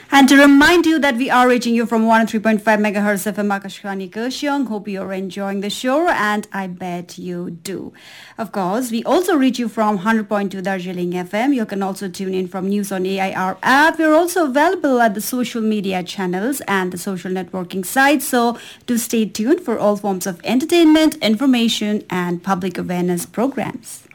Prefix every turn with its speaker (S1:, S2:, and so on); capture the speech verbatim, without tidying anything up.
S1: And to remind you that we are reaching you from one oh three point five megahertz F M Akashvani Kurseong. Hope you're enjoying the show, and I bet you do. Of course, we also reach you from one hundred point two Darjeeling F M. You can also tune in from News on A I R app. We're also available at the social media channels and the social networking sites. So do stay tuned for all forms of entertainment, information, and public awareness programs.